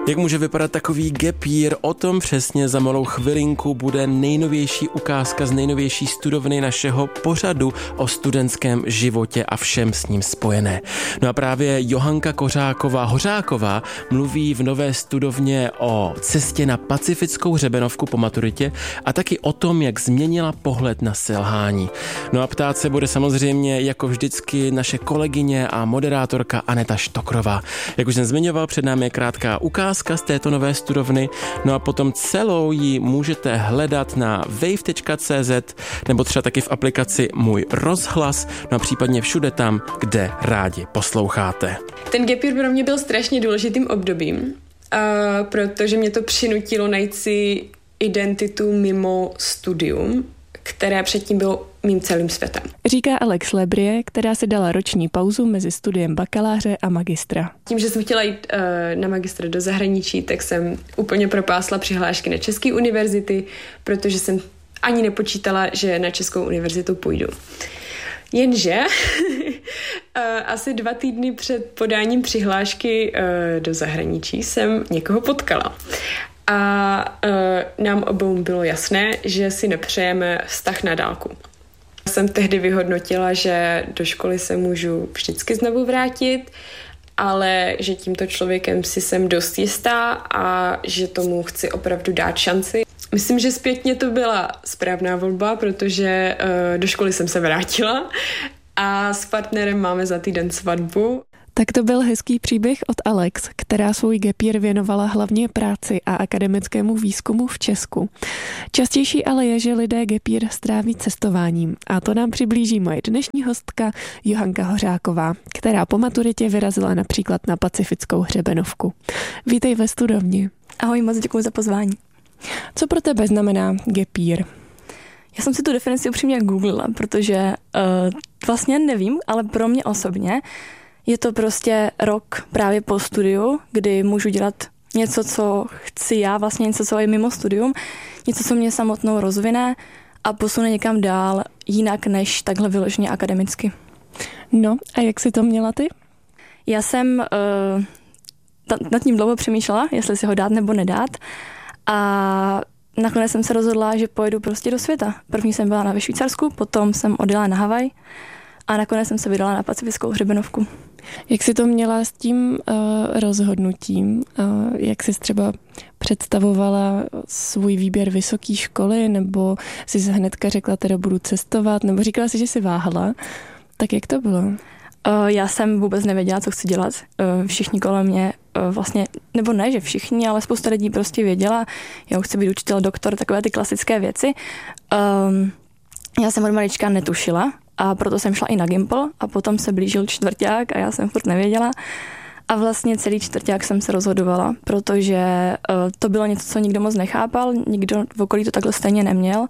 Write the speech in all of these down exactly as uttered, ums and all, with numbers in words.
Jak může vypadat takový gap year? O tom přesně za malou chvilinku bude nejnovější ukázka z nejnovější studovny našeho pořadu o studentském životě a všem s ním spojené. No a právě Johanka Kořáková Hořáková mluví v nové studovně o cestě na pacifickou hřebenovku po maturitě a taky o tom, jak změnila pohled na selhání. No a ptát se bude samozřejmě jako vždycky naše kolegyně a moderátorka Aneta Štokrová. Jak už jsem zmiňoval, před námi je krátká ukázka z této nové studovny, no a potom celou ji můžete hledat na wave tečka cé zet nebo třeba taky v aplikaci Můj rozhlas, no a případně všude tam, kde rádi posloucháte. Ten gap year pro mě byl strašně důležitým obdobím, uh, protože mě to přinutilo najít si identitu mimo studium, které předtím bylo mým celým světem. Říká Alex Lebrie, která si dala roční pauzu mezi studiem bakaláře a magistra. Tím, že jsem chtěla jít uh, na magistra do zahraničí, tak jsem úplně propásla přihlášky na české univerzity, protože jsem ani nepočítala, že na českou univerzitu půjdu. Jenže asi dva týdny před podáním přihlášky uh, do zahraničí jsem někoho potkala. A uh, nám obou bylo jasné, že si nepřejeme vztah na dálku. Jsem tehdy vyhodnotila, že do školy se můžu vždycky znovu vrátit, ale že tímto člověkem si jsem dost jistá a že tomu chci opravdu dát šanci. Myslím, že zpětně to byla správná volba, protože uh, do školy jsem se vrátila a s partnerem máme za týden svatbu. Tak to byl hezký příběh od Alex, která svůj gap year věnovala hlavně práci a akademickému výzkumu v Česku. Častější ale je, že lidé gap year stráví cestováním a to nám přiblíží moje dnešní hostka Johanka Hořáková, která po maturitě vyrazila například na pacifickou hřebenovku. Vítej ve studovně. Ahoj, moc děkuji za pozvání. Co pro tebe znamená gap year? Já jsem si tu definici upřímně googlila, protože uh, vlastně nevím, ale pro mě osobně je to prostě rok právě po studiu, kdy můžu dělat něco, co chci já, vlastně něco, co je mimo studium, něco, co mě samotnou rozvine a posune někam dál, jinak než takhle vyloženě akademicky. No a jak jsi to měla ty? Já jsem uh, t- nad tím dlouho přemýšlela, jestli si ho dát nebo nedát a nakonec jsem se rozhodla, že pojedu prostě do světa. První jsem byla ve Švýcarsku, potom jsem odjela na Havaj a nakonec jsem se vydala na pacifickou hřebenovku. Jak jsi to měla s tím uh, rozhodnutím? Uh, jak jsi třeba představovala svůj výběr vysoké školy, nebo jsi se hnedka řekla, teda budu cestovat, nebo říkala jsi, že jsi váhala? Tak jak to bylo? Uh, já jsem vůbec nevěděla, co chci dělat. Uh, všichni kolem mě uh, vlastně, nebo ne, že všichni, ale spousta lidí prostě věděla, já chci být učitel, doktor, takové ty klasické věci. Um, já jsem od malička netušila, a proto jsem šla i na Gimpl a potom se blížil čtvrťák a já jsem furt nevěděla. A vlastně celý čtvrťák jsem se rozhodovala, protože uh, to bylo něco, co nikdo moc nechápal, nikdo v okolí to takhle stejně neměl.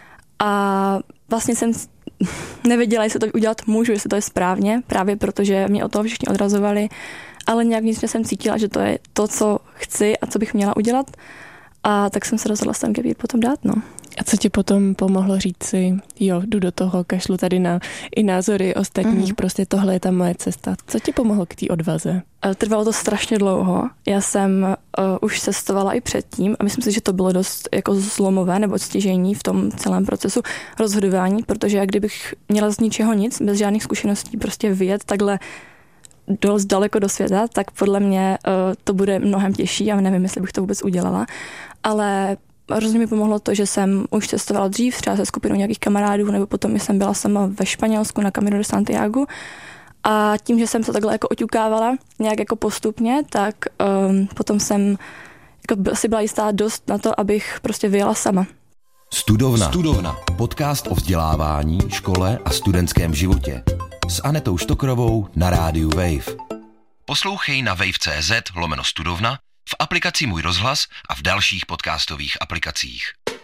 A vlastně jsem nevěděla, jestli to udělat můžu, jestli to je správně, právě protože mě od toho všichni odrazovali, ale nějak vnitřně jsem cítila, že to je to, co chci a co bych měla udělat. A tak jsem se rozhodla ten gap year potom dát, no. A co ti potom pomohlo říct si, jo, jdu do toho, kašlu tady na i názory ostatních, mm. prostě tohle je ta moje cesta. Co ti pomohlo k té odvaze? Trvalo to strašně dlouho. Já jsem uh, už cestovala i předtím a myslím si, že to bylo dost jako zlomové nebo stěžejní v tom celém procesu rozhodování, protože jak kdybych měla z ničeho nic, bez žádných zkušeností prostě vyjet takhle dost daleko do světa, tak podle mě uh, to bude mnohem těžší a nevím, jestli bych to vůbec udělala. Ale hrozně mi pomohlo to, že jsem už cestovala dřív, třeba se skupinou nějakých kamarádů, nebo potom jsem byla sama ve Španělsku na Camino de Santiago. A tím, že jsem se takhle jako oťukávala nějak jako postupně, tak um, potom jsem jako si byla jistá dost na to, abych prostě vyjela sama. Studovna. Studovna. Podcast o vzdělávání, škole a studentském životě. S Anetou Štokrovou na rádiu Wave. Poslouchej na wave tečka cz lomeno studovna, v aplikaci Můj rozhlas a v dalších podcastových aplikacích.